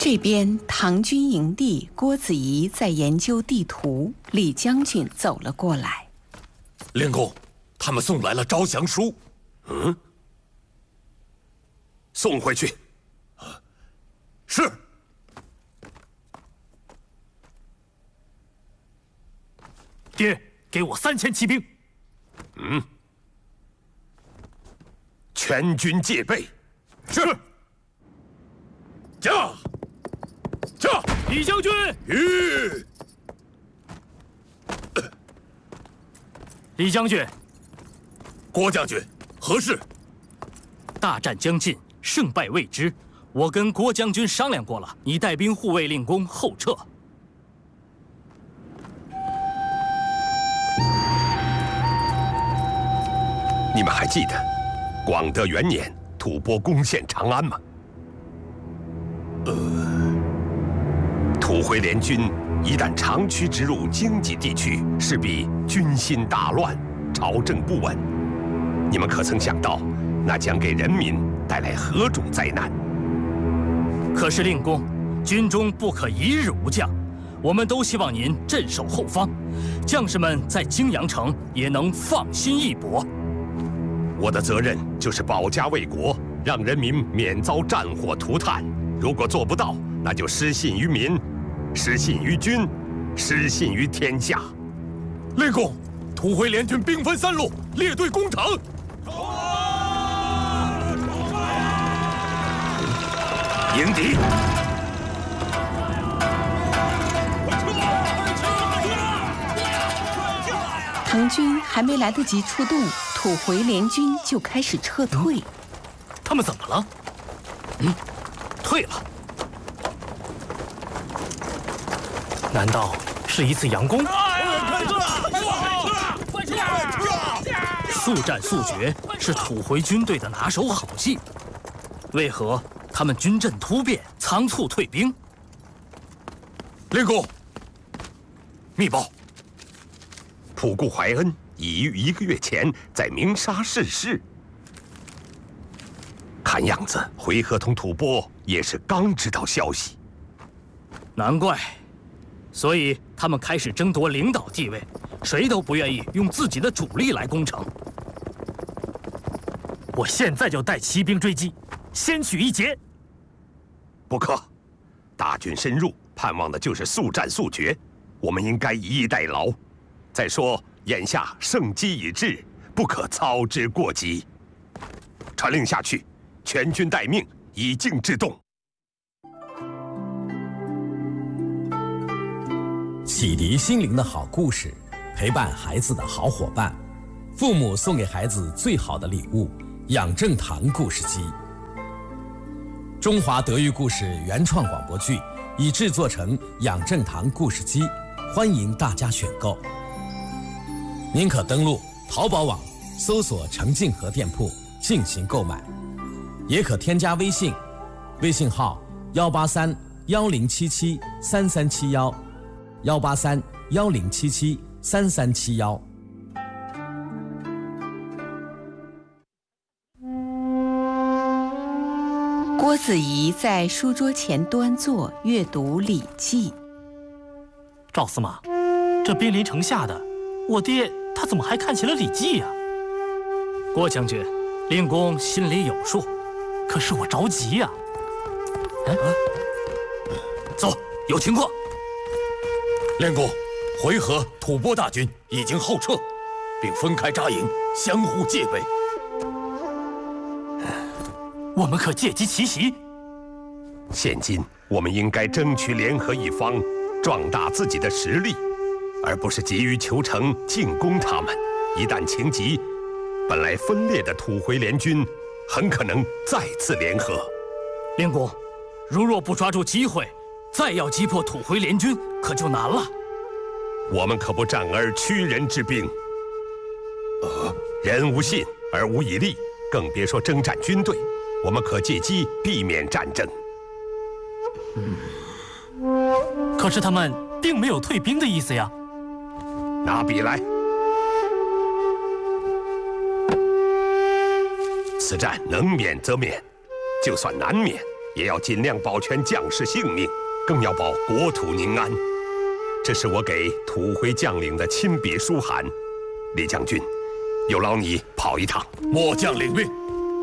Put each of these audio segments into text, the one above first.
这边唐军营地，郭子仪在研究地图，李将军走了过来。 令公，他们送来了招降书。送回去。是。 爹，给我3000骑兵。 全军戒备。是。驾！驾！ 李将军。李将军。 郭将军，何事？ 大战将近，胜败未知。我跟郭将军商量过了，你带兵护卫令公后撤。 你们还记得广德元年吐蕃攻陷长安吗？吐回联军一旦长驱直入经济地区，势必军心大乱，朝政不稳。你们可曾想到，那将给人民带来何种灾难？ 可是令公，军中不可一日无将，我们都希望您镇守后方，将士们在泾阳城也能放心一搏。 我的责任就是保家卫国，让人民免遭战火涂炭。如果做不到，那就失信于民，失信于君，失信于天下。令公，吐回联军兵分3路，列队攻城。迎敌！ 唐军还没来得及出动，吐回联军就开始撤退。 他们怎么了？退了。难道是一次佯攻？速战速决是吐回军队的拿手好戏，为何他们军阵突变，仓促退兵？ 令公，密报：吐谷怀恩已于1个月前在鸣沙逝世。看样子，回纥同吐蕃也是刚知道消息。 难怪，所以他们开始争夺领导地位，谁都不愿意用自己的主力来攻城。我现在就带骑兵追击，先取一捷。 不可，大军深入，盼望的就是速战速决，我们应该以逸待劳。再说，眼下盛机已至，不可操之过急。传令下去，全军待命，以静制动。 启迪心灵的好故事，陪伴孩子的好伙伴，父母送给孩子最好的礼物——养正堂故事机。中华德育故事原创广播剧已制作成养正堂故事机，欢迎大家选购。您可登录淘宝网搜索程静和店铺进行购买，也可添加微信，微信号18310773371，18310773371。 郭子仪在书桌前端坐，阅读《礼记》。 赵司马，这兵临城下的，我爹他怎么还看起了《礼记》呀？郭将军，令公心里有数，可是我着急呀。走，有情况。 令公，回纥吐蕃大军已经后撤，并分开扎营，相互戒备。 我们可借机奇袭。 现今我们应该争取联合一方，壮大自己的实力，而不是急于求成进攻他们。一旦情急，本来分裂的吐回联军很可能再次联合。 令公，如若不抓住机会，再要击破吐回联军，可就难了。 我们可不战而屈人之兵。人无信而无以立，更别说征战军队。我们可借机避免战争。 可是他们并没有退兵的意思呀。 拿笔来。此战能免则免，就算难免， 也要尽量保全将士性命，更要保国土宁安。这是我给土回将领的亲笔书函。李将军，有劳你跑一趟。 末将领命。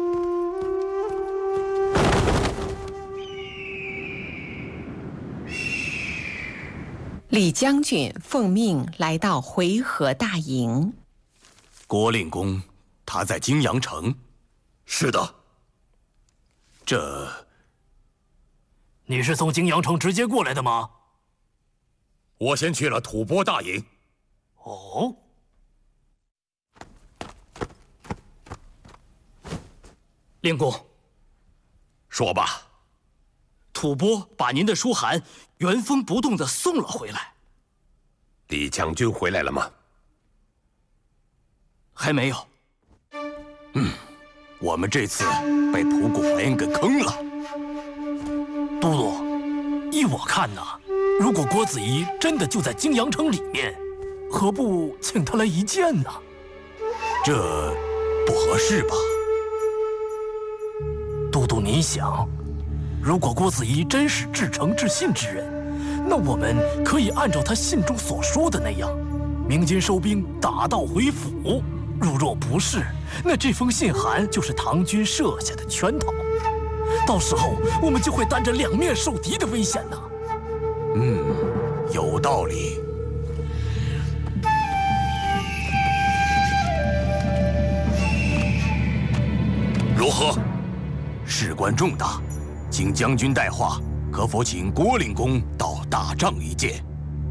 李将军奉命来到回纥大营。 郭令公他在泾阳城。 是的。 你是从泾阳城直接过来的吗？ 我先去了吐蕃大营。 哦。令公， 说吧。 吐蕃把您的书函原封不动地送了回来。 李将军回来了吗？ 还没有。 我们这次被吐谷怀恩给坑了。 都督，依我看呐，如果郭子仪真的就在泾阳城里面，何不请他来一见呢？ 这不合适吧？ 都督，您想，如果郭子仪真是至诚至信之人，那我们可以按照他信中所说的那样，鸣金收兵，打道回府。如若不是，那这封信函就是唐军设下的圈套，到时候我们就会担着两面受敌的危险呢。 有道理。 如何？ 事关重大，请将军带话，可否请郭令公到大帐一见？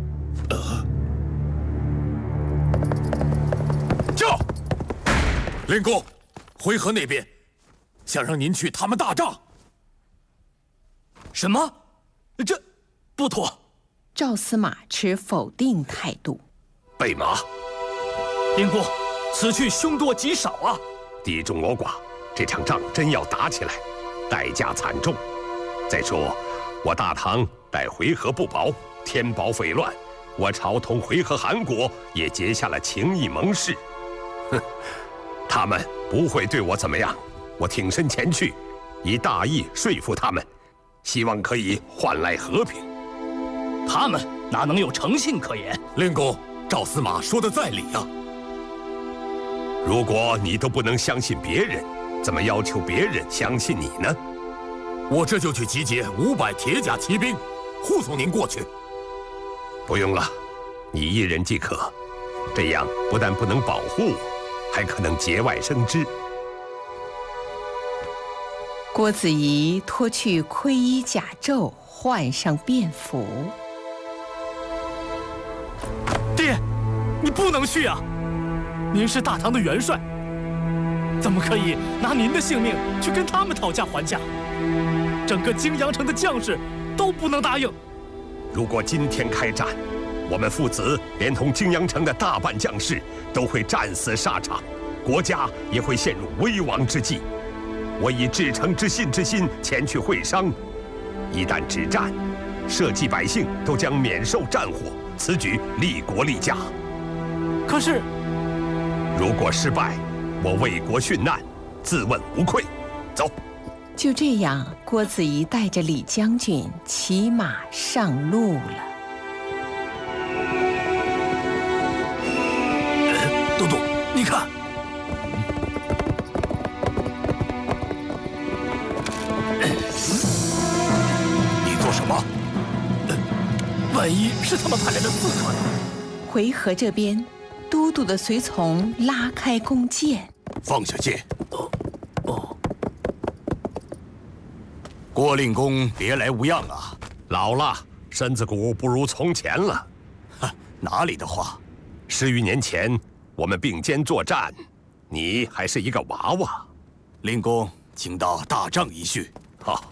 叫！ 令公，回纥那边想让您去他们大帐。 什么？这不妥！ 赵司马持否定态度。 备马。 令公，此去凶多吉少啊！ 敌众我寡，这场仗真要打起来，代价惨重。再说，我大唐待回纥不保，天宝匪乱，我朝同回纥韩国也结下了情义盟誓。他们不会对我怎么样，我挺身前去，以大义说服他们，希望可以换来和平。 他们哪能有诚信可言？ 令公，赵司马说的在理啊。 如果你都不能相信别人，怎么要求别人相信你呢？ 我这就去集结500铁甲骑兵，护送您过去。 不用了，你一人即可。这样不但不能保护我，还可能节外生枝。 郭子仪脱去盔衣甲胄，换上便服。 爹，你不能去啊！您是大唐的元帅，怎么可以拿您的性命去跟他们讨价还价？整个泾阳城的将士都不能答应。 如果今天开战，我们父子连同泾阳城的大半将士都会战死沙场，国家也会陷入危亡之际。我以至诚之信之心前去会商，一旦止战，社稷百姓都将免受战火，此举利国利家。 可是， 如果失败，我为国殉难，自问无愧。走。 就这样，郭子仪带着李将军骑马上路了。 都督，你看， 你做什么？ 万一是他们派来的刺客呢？ 回纥这边，都督的随从拉开弓箭， 放下剑。郭令公别来无恙啊！ 老了，身子骨不如从前了。 哪里的话 ？10余年前，我们并肩作战，你还是一个娃娃。 令公，请到大帐一叙。 好。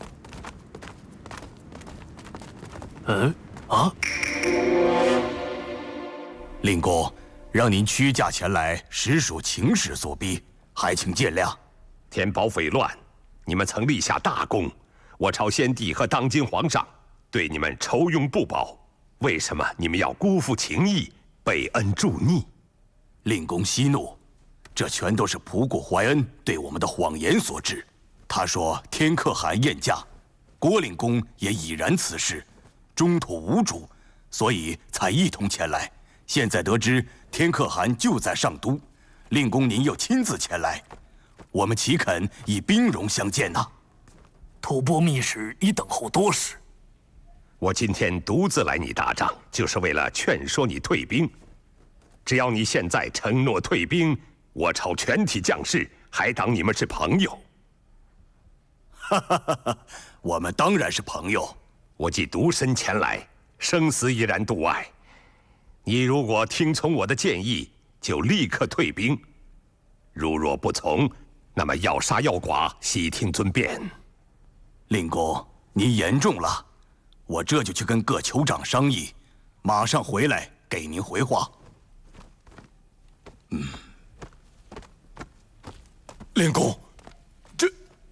令公，让您屈驾前来，实属情势所逼，还请见谅。 天宝匪乱，你们曾立下大功，我朝先帝和当今皇上对你们仇庸不保，为什么你们要辜负情义，背恩助逆？ 令公息怒，这全都是仆固怀恩对我们的谎言所致。他说天可汗宴驾， 郭令公也已然此事，中土无主，所以才一同前来。现在得知天可汗就在上都，令公您又亲自前来，我们岂肯以兵戎相见呢？ 吐蕃密使已等候多时。 我今天独自来你打仗，就是为了劝说你退兵。只要你现在承诺退兵，我朝全体将士还当你们是朋友。 哈哈哈哈！我们当然是朋友。 我既独身前来，生死已然度外。你如果听从我的建议，就立刻退兵；如若不从，那么要杀要剐，悉听尊便。 令公，您言重了，我这就去跟各酋长商议，马上回来给您回话。令公，这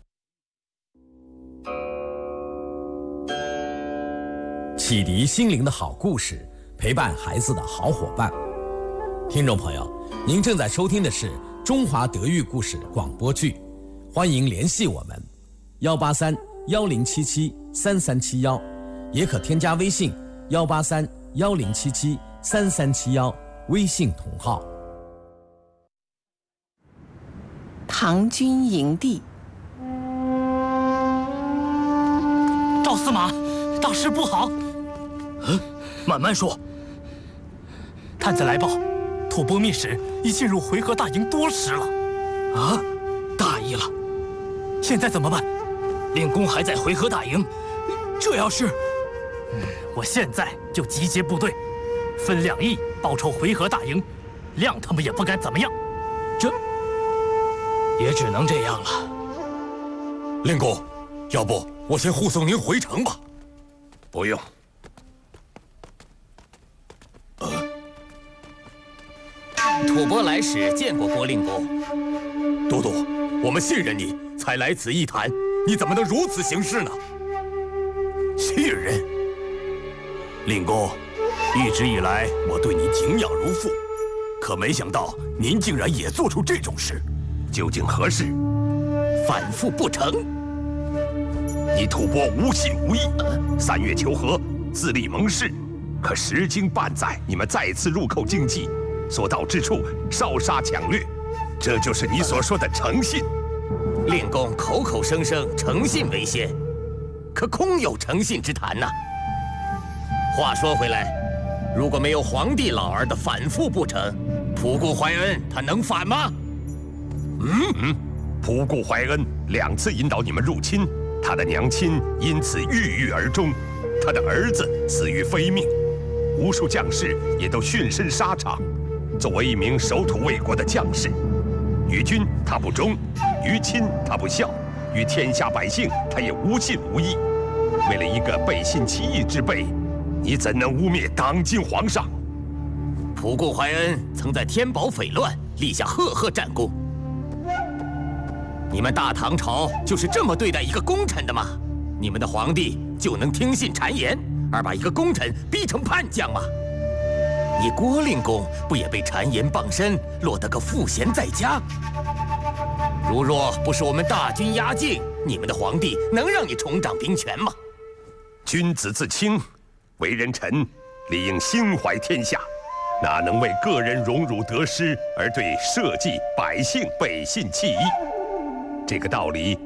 启迪心灵的好故事，陪伴孩子的好伙伴。听众朋友，您正在收听的是中华德育故事广播剧，欢迎联系我们183-1077-3371，也可添加微信183-1077-3371，微信同号。 唐军营地， 赵司马，大事不好！ 慢慢说。 探子来报，吐蕃密使已进入回纥大营多时了。 啊，大意了！ 现在怎么办？令公还在回纥大营， 这要是…… 我现在就集结部队，分2翼报仇回纥大营，谅他们也不敢怎么样。 这也只能这样了。令公，要不我先护送您回城吧？ 不用。 吐蕃来使见过郭令公。 都督，我们信任你，才来此一谈，你怎么能如此行事呢？信任？令公，一直以来我对您敬仰如父，可没想到您竟然也做出这种事。 究竟何事？ 反复不成。 你吐蕃无信无义，3月求和，自立盟誓，可时经半载，你们再次入寇京畿，所到之处烧杀抢掠，这就是你所说的诚信。 令公口口声声诚信为先，可空有诚信之谈呐。话说回来，如果没有皇帝老儿的反复不成，仆固怀恩他能反吗？ 仆固怀恩2次引导你们入侵，他的娘亲因此郁郁而终，他的儿子死于非命，无数将士也都殉身沙场。作为一名守土卫国的将士，于君他不忠，于亲他不孝，于天下百姓他也无信无义。为了一个背信弃义之辈，你怎能污蔑当今皇上？ 仆固怀恩曾在天宝匪乱立下赫赫战功。你们大唐朝就是这么对待一个功臣的吗？你们的皇帝就能听信谗言，而把一个功臣逼成叛将吗？你郭令公不也被谗言傍身，落得个赋闲在家？如若不是我们大军压境，你们的皇帝能让你重掌兵权吗？ 君子自清，为人臣理应心怀天下，哪能为个人荣辱得失而对社稷百姓背信弃义？这个道理